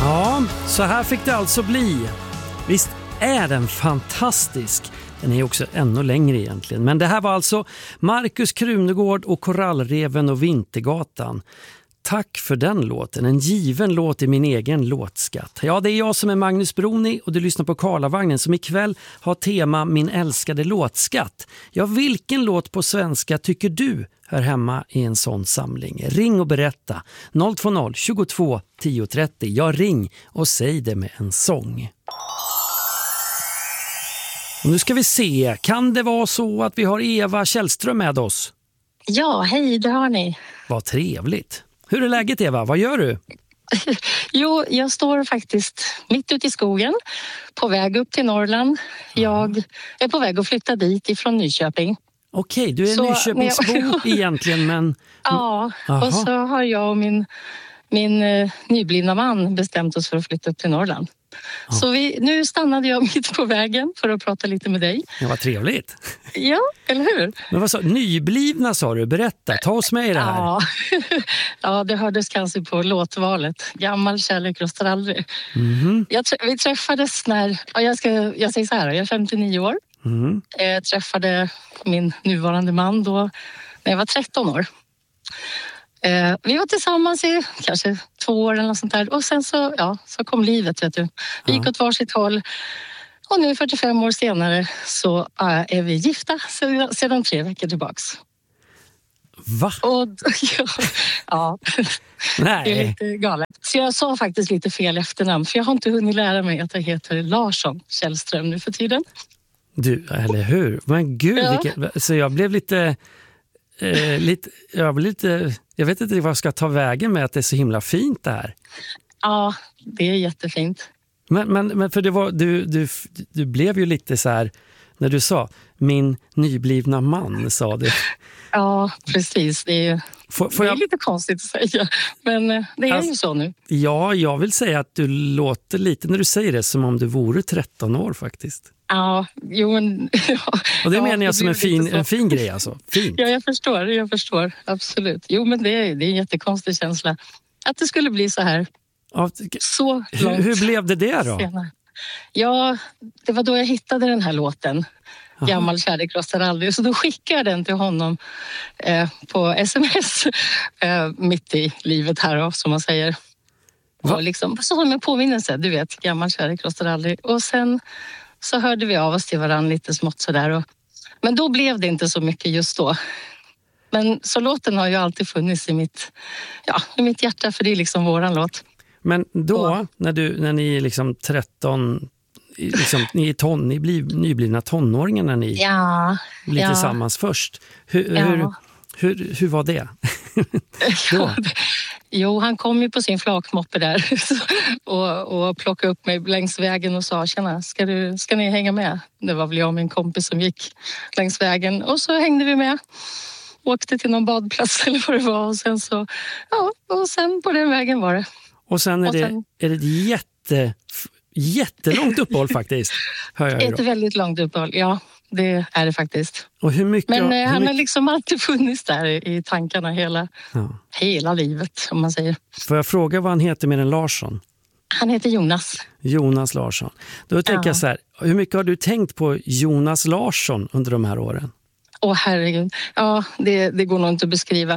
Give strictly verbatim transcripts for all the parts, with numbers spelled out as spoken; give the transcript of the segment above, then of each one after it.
Ja, så här fick det alltså bli. Visst är den fantastisk. Den är också ännu längre egentligen. Men det här var alltså Markus Krunegård och Korallreven och Vintergatan. Tack för den låten, en given låt i min egen låtskatt. Ja, det är jag som är Magnus Broni och du lyssnar på Karlavagnen som ikväll har tema Min älskade låtskatt. Ja, vilken låt på svenska tycker du hör hemma i en sån samling? Ring och berätta. noll två noll tjugotvå tio trettio. Ja, ring och säg det med en sång. Och nu ska vi se, kan det vara så att vi har Eva Källström med oss? Ja, hej, det har ni. Vad trevligt. Hur är läget, Eva? Vad gör du? Jo, jag står faktiskt mitt ute i skogen på väg upp till Norrland. Jag är på väg att flytta dit ifrån Nyköping. Okej, du är Nyköpingsbo jag... egentligen, men... Ja, Aha. och så har jag och min, min eh, nyblivna man bestämt oss för att flytta upp till Norrland. Ja. Så vi, nu stannade jag mitt på vägen för att prata lite med dig. Ja, vad trevligt. Ja, eller hur? Men vad sa nyblivna sa du? Berätta, ta oss med i det här. Ja, ja det hördes kanske på låtvalet. Gammal kärlek röstar aldrig. Mm-hmm. Jag, vi träffades när, ja, jag, ska, jag säger så här, jag är femtionio år. Mm. Jag träffade min nuvarande man då när jag var tretton år. Eh, vi var tillsammans i kanske två år eller något sånt där. Och sen så, ja, så kom livet, vet du. Vi gick åt varsitt håll. Och nu fyrtiofem år senare så äh, är vi gifta sedan, sedan tre veckor tillbaks. Va? Och, ja, ja. Nej. Det är lite galet. Så jag sa faktiskt lite fel efternamn. För jag har inte hunnit lära mig att jag heter Larsson Källström nu för tiden. Du, eller hur? Men gud, ja. vilken, så jag blev lite... Eh, lite, jag, blir lite, jag vet inte vad jag ska ta vägen med att det är så himla fint det här. Ja, det är jättefint. Men, men, men för det var, du, du, du blev ju lite så här, när du sa min nyblivna man, sa du. Ja, precis. Det är, får, får det är jag... lite konstigt att säga, men det är alltså, ju så nu. Ja, jag vill säga att du låter lite när du säger det som om du vore tretton år faktiskt. Ja, jo men... Ja, och det ja, menar jag som en fin, en fin grej alltså. Fint. Ja, jag förstår, jag förstår. Absolut. Jo, men det är, det är en jättekonstig känsla. Att det skulle bli så här. Ja, så långt. Hur, hur blev det det då? Senare. Ja, det var då jag hittade den här låten. Aha. Gammal kärlek röstar aldrig. Så då skickade jag den till honom eh, på sms. Eh, mitt i livet här då, som man säger. Va? Och liksom, så som en påminnelse, du vet. Gammal kärlek röstar aldrig. Och sen... så hörde vi av oss till varandra lite smått sådär. Och, men då blev det inte så mycket just då. Men så låten har ju alltid funnits i mitt, ja, i mitt hjärta, för det är liksom våran låt. Men då, och, när, du, när ni är liksom tretton, liksom, ni är ton, ni blir nyblivna tonåringar när ni ja, blir ja. tillsammans först. Hur, ja. hur, hur, hur var det? ja, jo, han kom ju på sin flakmoppe där och, och plockade upp mig längs vägen och sa, tjena, ska, du, ska ni hänga med? Det var väl jag och min kompis som gick längs vägen, och så hängde vi med. Åkte till någon badplats eller vad det var, och sen så, ja, och sen på den vägen var det. Och sen är, och sen, det, är det ett jätte, jättelångt uppehåll faktiskt, hör jag ett då. väldigt långt uppehåll, ja. Det är det faktiskt. Och hur mycket, Men hur han mycket... har liksom alltid funnits där i tankarna hela, ja. hela livet, om man säger. Får jag fråga vad han heter med en Larsson? Han heter Jonas. Jonas Larsson. Då tänker ja. jag så här, hur mycket har du tänkt på Jonas Larsson under de här åren? Åh herregud, ja det, det går nog inte att beskriva.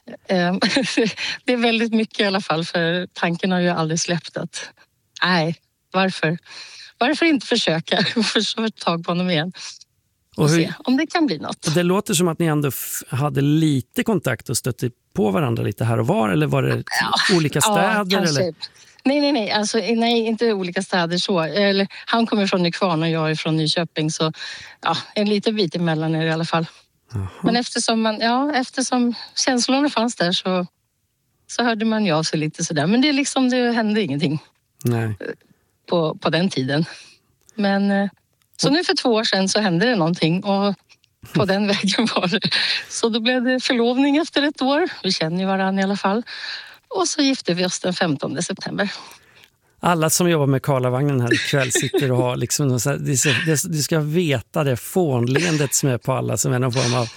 Det är väldigt mycket i alla fall, för tanken har ju aldrig släppt att, nej, varför? Varför inte försöka och få tag på honom igen? Och, och hur, se om det kan bli något. Det låter som att ni ändå f- hade lite kontakt och stötte på varandra lite här och var, eller var det ja, olika städer? Ja, eller? Nej, nej, nej. Alltså, nej, inte olika städer så. Eller, han kommer från Nykvarn och jag är från Nyköping, så ja, en liten bit emellan är det i alla fall. Aha. Men eftersom, man, ja, eftersom känslorna fanns där så, så hörde man ju av sig lite sådär. Men det, är liksom, det hände ingenting nej. På, på den tiden. Men så nu för två år sedan så hände det någonting, och på den vägen var det. Så då blev det förlovning efter ett år. Vi känner ju varandra i alla fall. Och så gifte vi oss den femtonde september. Alla som jobbar med Karlavagnen här ikväll sitter och har liksom, så här, det så, det, du ska veta det fånleendet som är på alla som är någon form av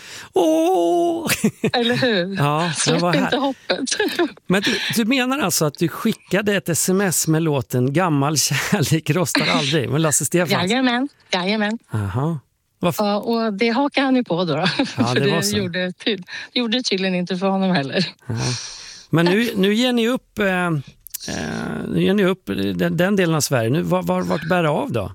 åh! Eller hur? Ja, det var Släpp inte här. hoppet. Men du, du menar alltså att du skickade ett sms med låten Gammal kärlek rostar aldrig med Lasse Stefans? Jajamän, jajamän. Aha. Varför? Ja, och det hakade han ju på då. då. Ja, för det var det så. gjorde, ty- gjorde tydligen inte för honom heller. Aha. Men nu, nu ger ni upp... Eh, Eh, nu ger ni upp den, den delen av Sverige. Nu, var, var, vart bär det av då?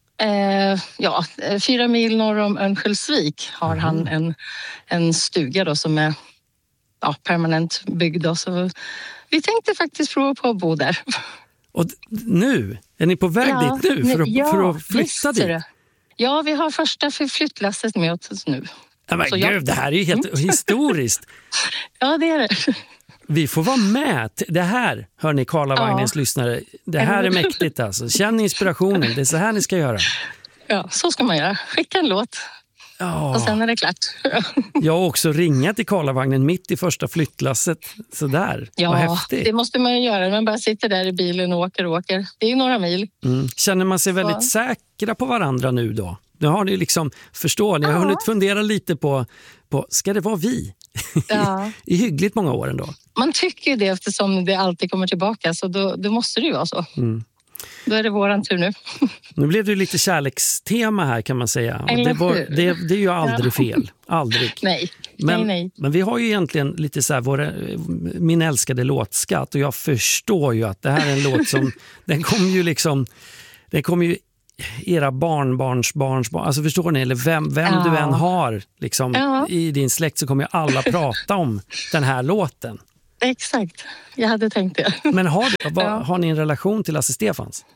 Eh, ja, fyra mil norr om Örnsköldsvik har mm. han en, en stuga då som är ja, permanent byggd. Då, så vi tänkte faktiskt prova på att bo där. Och d- nu? Är ni på väg ja, dit nu för att, ja, för att flytta dit? Det. Ja, vi har första flyttlasset med oss nu. Ja, men så gud, jag... det här är ju helt mm. historiskt. Ja, det är det. Vi får vara med. Det här, hör ni Karlavagnens ja. lyssnare, det här är mäktigt alltså. Känn inspirationen, det är så här ni ska göra. Ja, så ska man göra. Skicka en låt. Ja. Och sen är det klart. Jag har också ringat i Karlavagnen mitt i första flyttlasset. Sådär, ja, vad häftigt. Det måste man ju göra. Man bara sitter där i bilen och åker och åker. Det är ju några mil. Mm. Känner man sig så. väldigt säkra på varandra nu då? Nu har ni liksom, förstår ni, jag har ja. hunnit fundera lite på, på ska det vara vi? Ja. I hyggligt många år ändå. Man tycker ju det eftersom det alltid kommer tillbaka, så då, då måste det ju vara så. Mm. Då är det våran tur nu. Nu blev det lite kärlekstema här kan man säga. Och det, var, det, det är ju aldrig fel. Aldrig. Nej. Men, nej, nej. men vi har ju egentligen lite så här vår, min älskade låtskatt, och jag förstår ju att det här är en låt som den kommer ju liksom den kommer ju era barnbarns barnsbarn, alltså förstår ni, eller vem, vem ja. du än har liksom, ja. i din släkt, så kommer ju alla prata om den här låten. Exakt, jag hade tänkt det. Men har, vad, ja. har ni en relation till Lasse Stefans?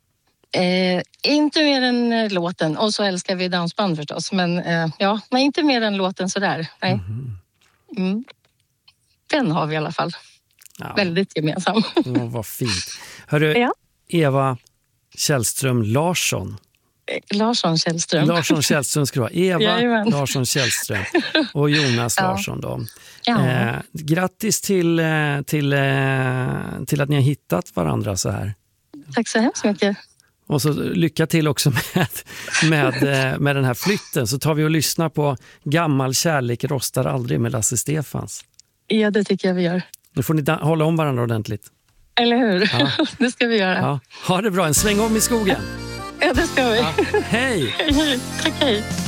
Eh, inte mer än eh, låten, och så älskar vi dansband förstås, men eh, ja, men inte mer än låten sådär. Nej. Mm. Mm. Den har vi i alla fall. Ja. Väldigt gemensam. Ja, vad fint. Hörru, ja. Eva Källström Larsson. Larsson Källström. Larsson Källström ska vara. Eva Jajamän. Larsson Källström och Jonas ja. Larsson då. Ja. Eh, grattis till, eh, till, eh, till att ni har hittat varandra så här. Tack så hemskt mycket. Och så lycka till också med, med, eh, med den här flytten. Så tar vi och lyssnar på Gammal kärlek rostar aldrig med Lasse Stefans. Ja, det tycker jag vi gör. Nu får ni da- hålla om varandra ordentligt. Eller hur? Ja. Det ska vi göra. Ja. Ha det bra, en sväng om i skogen. Ja, det ska vi. Ja. Hej! Hej, hej. Tack, hej.